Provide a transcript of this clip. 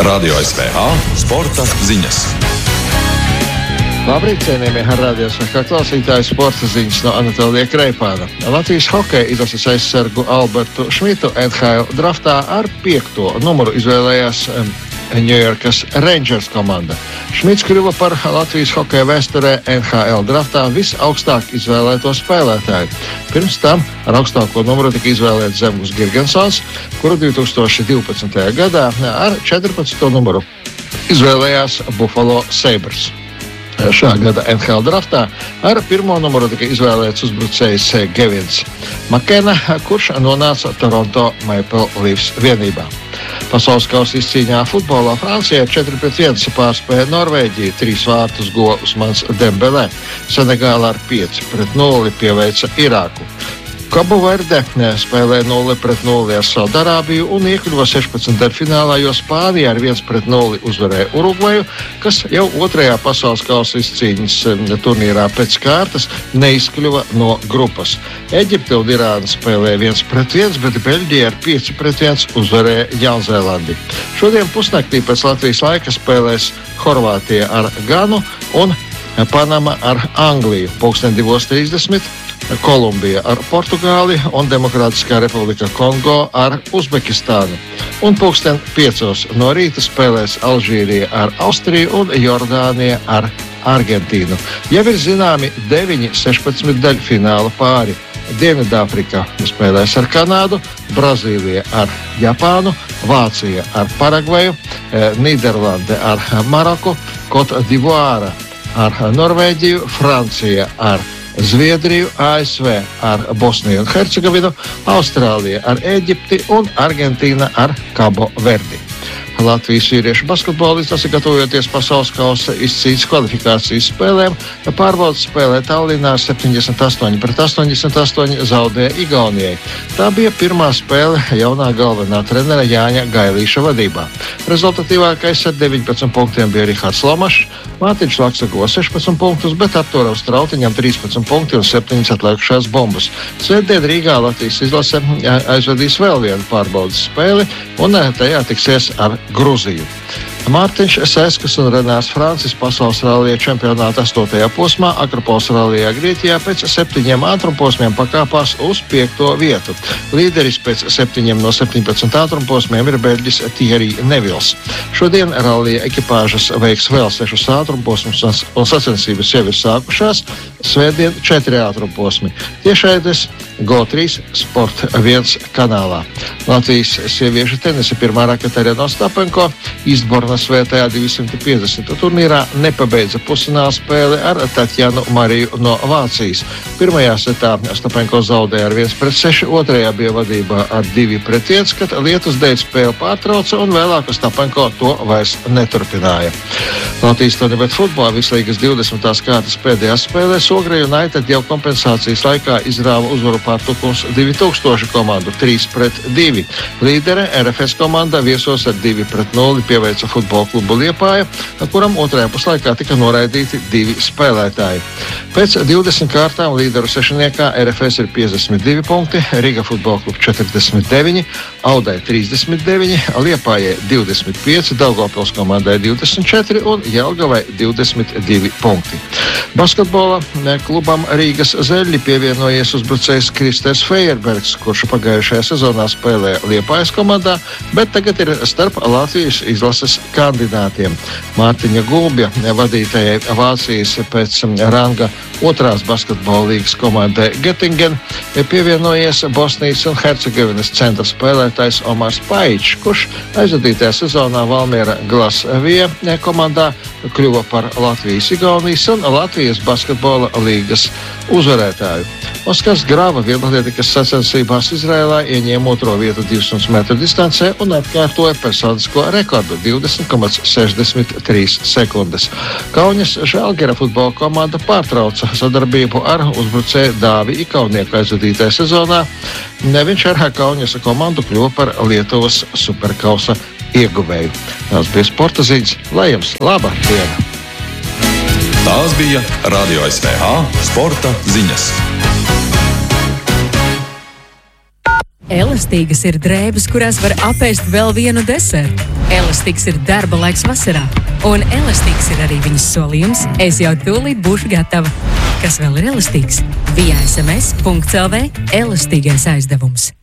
Radio SVH sporta ziņas. Labrīt, cienījamie Radio SVH klausītāji, sporta ziņas no Anatolija Kreipāna. Latvijas hokeja izlases aizsargu Albertu Šmitu NHL draftā ar 5. numuru izvēlējās Ņujorkas Rangers komanda. Šmits kļuva par Latvijas hokeja vēsturē NHL draftā visaugstāk izvēlēto spēlētāju. Pirms tam ar augstāko numuru tika izvēlēts Zemgus Girgensons, kuru 2012. gadā ar 14. numuru izvēlējās Buffalo Sabres. Šā gada NHL draftā ar 1. numuru tika izvēlēts uzbrucējs Gevins Makena, kurš nonāca Toronto Maple Leafs vienībā. Pasaules kausa izcīņā futbolā Francijā 4-1 pārspēja Norvēģiju, 3 vārtus guva Usmans Dembelē. Senegāla ar 5-0 pieveica Irāku. Kabu Verde spēlēja 0-0 ar Saudarābiju un iekļuva 16. finālā, jo Spānija ar 1-0 uzvarēja Urugvaju, kas jau 2. pasaules kausa izcīņas turnīrā pēc kārtas neizkļuva no grupas. Eģipte un Irāna spēlēja 1-1, bet Beļģija ar 5-1 uzvarēja Jaunzēlandi. Šodien pusnaktī pēc Latvijas laika spēlēs Horvātija ar Ganu un Panama ar Angliju. 2:30 Kolumbija ar Portugāli un Demokrātiskā republika Kongo ar Uzbekistānu. Un 5:00 no rīta spēlēs Alžīrija ar Austriju un Jordānija ar Argentīnu. Jau ir zināmi 9 16 daļfināla pāri. Dienvidāfrika spēlēs ar Kanādu, Brazīlija ar Japānu, Vācija ar Paragvaju, Nīderlande ar Maroku, Kote d'Ivoire ar Norvēģiju, Francija ar Zviedriju, ASV ar Bosniju un Hercegovinu, Austrālija ar Ēģipti un Argentīna ar Cabo Verdi. Latvijas vīriešu basketbolisti, gatavojoties pasaules kausa izcīņas kvalifikācijas spēlēm, pārbaudas spēlē Tallinā 78-88 zaudēja Igaunijai. Tā bija pirmā spēle jaunā galvenā trenera Jāņa Gailīša vadībā. Rezultatīvākais ar 19 punktiem bija Rihards Lomašs. Mārtiņš Laksa guva 16 punktus, bet Arturam Strautiņam 13 punkti un 7 atlikušās bumbas. Svētdien Rīgā Latvijas izlase aizvedīs vēl vienu pārbaudas spēli un tajā tiksies ar Gruziju. Mārtiņš Seskas un Renārs Francis pasaules rallija čempionāta 8. posmā Akropols rallijā Grieķijā pēc 7 ātrumposmiem pakāpās uz 5. vietu. Līderis pēc 7 no 17 ātrumposmiem ir beļģis Thierry Nevils. Šodien rallija ekipāžas veiks vēl 6 ātrumposmus un sacensības jau ir sākušās. Svētdien 4 ātrumposmi. Tiešraides GO3 Sport 1 kanālā. Latvijas sieviešu tenisa pirmā rakete Arina Ostapenko Īstbornas svētajā 250 turnīrā nepabeidza pusfināla spēli ar Tatjanu Mariju no Vācijas. Pirmajā setā Ostapenko zaudēja ar 1-6, otrajā bija vadībā ar 2-1, kad lietus dēļ spēli pārtrauca un vēlāk Ostapenko to vairs neturpināja. Latvijas Tonibet futbolā Vislīgas 20. kārtas pēdējās spēlēs Ogre United jau kompensācijas laikā izrāva uzvaru pār Tukums 2000 komandu 3-2. Līdere RFS komanda viesos ar 2-0 pieveica futbola klubu Liepāja, kuram otrajā puslaikā tika noraidīti 2 spēlētāji. Pēc 20 kārtām līderu sešniekā RFS ir 52 punkti, Riga futbola klubu 49, Audai 39, Liepājai 25, Daugavpils komandai 24 un Jelgavai 22 punkti. Basketbola klubam Rīgas Zeļļi pievienojies uzbrucējs Kristers Fejerbergs, kurš pagājušajā sezonā spēlēja Liepājas komandā, bet tagad ir starp Latvijas izlases kandidātiem. Mārtiņa Gulbja vadītajai Vācijas pēc ranga 2. basketbola līgas komandai Göttingen pievienojies Bosnijas un Hercegovinas centra spēlētājs Omars Paičs, kurš aizvadītajā sezonā Valmiera Glasvija komandā kļuva par Latvijas-Igaunijas un Latvijas basketbola līgas uzvarētāju. Oskars Grava vieglatlētikas sacensībās Izrēlā ieņēma 2. vietu 200 metru distancē un atkārtoja personisko rekordu 20,63 sekundes. Kauņas Žalgera futbola komanda pārtrauca sadarbību ar uzbrucēju Dāvi Ikaunieku aizvadītajā sezonā. Viņš ar Kauņas komandu kļuva par Lietuvas superkausa ieguvēju. Tās bija sporta ziņas. Lai jums laba diena! Tās bija Radio SVH sporta ziņas. Elastīgas ir drēbes, kurās var apēst vēl vienu desertu. Elastīgs ir darba laiks vasarā, un elastīgs ir arī viņas solījums. Es jau tūlīt būšu gatava. Kas vēl ir elastīgs? Via SMS.lv elastīgais aizdevums.